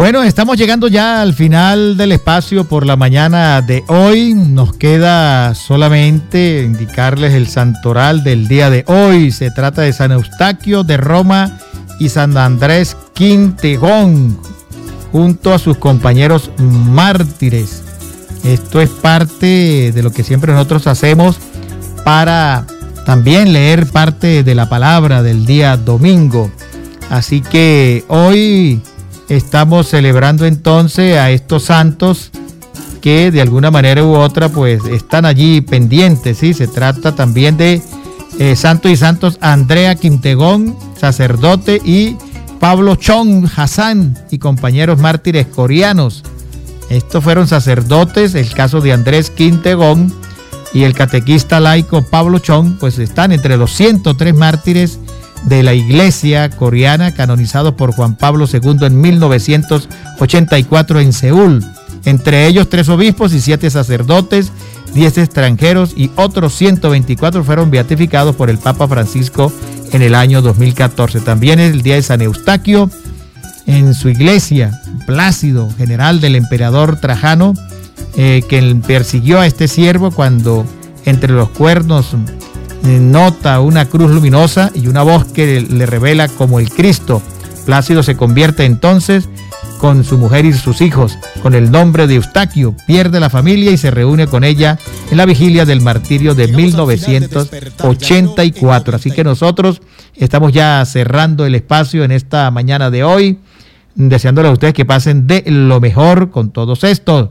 Bueno, estamos llegando ya al final del espacio por la mañana de hoy. Nos queda solamente indicarles el santoral del día de hoy. Se trata de San Eustaquio de Roma y San Andrés Quintegón, junto a sus compañeros mártires. Esto es parte de lo que siempre nosotros hacemos para también leer parte de la palabra del día domingo. Así que hoy estamos celebrando entonces a estos santos que de alguna manera u otra pues están allí pendientes, ¿sí? Se trata también de santos y santos Andrea Quintegón, sacerdote, y Pablo Chong Hassan y compañeros mártires coreanos. Estos fueron sacerdotes. El caso de Andrés Quintegón y el catequista laico Pablo Chong pues están entre los 103 mártires de la iglesia coreana, canonizados por Juan Pablo II en 1984 en Seúl. Entre ellos 3 obispos y 7 sacerdotes, 10 extranjeros y otros 124 fueron beatificados por el Papa Francisco en el año 2014. También es el día de San Eustaquio. En su iglesia, Plácido, general del emperador Trajano, que persiguió a este siervo cuando entre los cuernos nota una cruz luminosa y una voz que le revela como el Cristo. Plácido se convierte entonces con su mujer y sus hijos con el nombre de Eustaquio, pierde la familia y se reúne con ella en la vigilia del martirio de 1984. Así que nosotros estamos ya cerrando el espacio en esta mañana de hoy, deseándoles a ustedes que pasen de lo mejor con todos estos.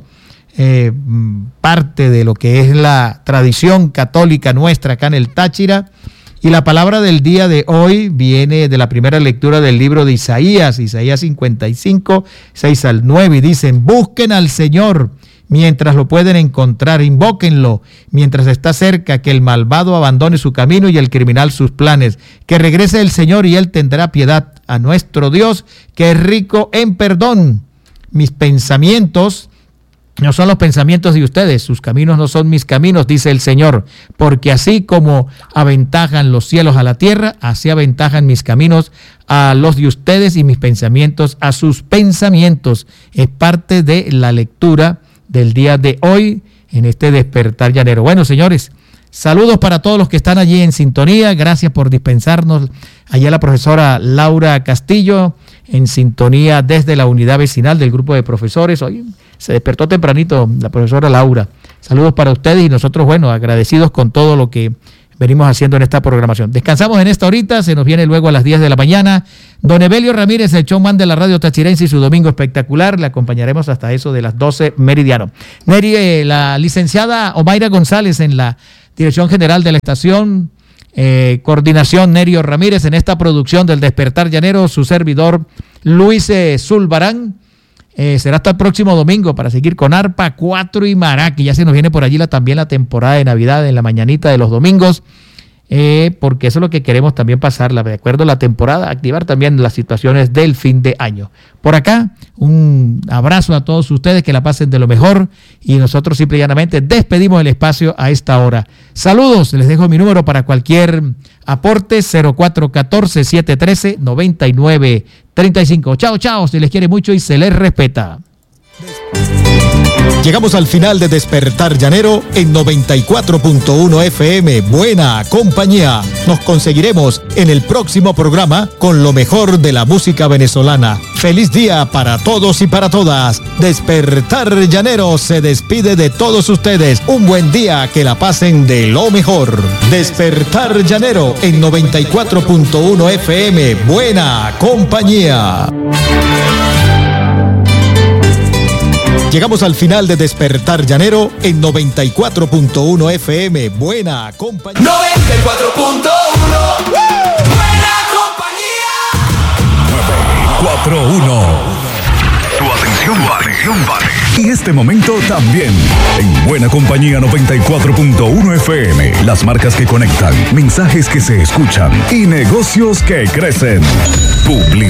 Parte de lo que es la tradición católica nuestra acá en el Táchira. Y la palabra del día de hoy viene de la primera lectura del libro de Isaías 55, 6 al 9, y dicen: busquen al Señor mientras lo pueden encontrar, invóquenlo mientras está cerca, que el malvado abandone su camino y el criminal sus planes, que regrese el Señor y Él tendrá piedad, a nuestro Dios, que es rico en perdón. Mis pensamientos no son los pensamientos de ustedes, sus caminos no son mis caminos, dice el Señor, porque así como aventajan los cielos a la tierra, así aventajan mis caminos a los de ustedes y mis pensamientos a sus pensamientos. Es parte de la lectura del día de hoy en este Despertar Llanero. Bueno, señores, saludos para todos los que están allí en sintonía. Gracias por dispensarnos allá la profesora Laura Castillo, en sintonía desde la unidad vecinal del grupo de profesores. Hoy se despertó tempranito la profesora Laura. Saludos para ustedes y nosotros, bueno, agradecidos con todo lo que venimos haciendo en esta programación. Descansamos en esta horita, se nos viene luego a las 10 de la mañana. Don Evelio Ramírez, el showman de la radio tachirense, y su domingo espectacular. Le acompañaremos hasta eso de las 12 meridiano. Neri, la licenciada Omaira González en la dirección general de la estación. Coordinación Nerio Ramírez en esta producción del Despertar Llanero, su servidor Luis Zulbarán. Será hasta el próximo domingo para seguir con arpa, 4 y maraca. Ya se nos viene por allí también la temporada de Navidad en la mañanita de los domingos, porque eso es lo que queremos también pasarla, de acuerdo a la temporada, activar también las situaciones del fin de año. Por acá, un abrazo a todos ustedes, que la pasen de lo mejor, y nosotros simple y llanamente despedimos el espacio a esta hora. Saludos, les dejo mi número para cualquier aporte, 0414-713-9935. Chao, chao, se les quiere mucho y se les respeta. Llegamos al final de Despertar Llanero en 94.1 FM. Buena compañía. Nos conseguiremos en el próximo programa con lo mejor de la música venezolana. Feliz día para todos y para todas. Despertar Llanero se despide de todos ustedes. Un buen día, que la pasen de lo mejor. Despertar Llanero en 94.1 FM. Buena compañía. Llegamos al final de Despertar Llanero en 94.1 FM. Buena compañía. 94.1 Buena compañía. 941. Tu atención vale. Y este momento también. En Buena Compañía 94.1 FM. Las marcas que conectan, mensajes que se escuchan y negocios que crecen. Publicidad.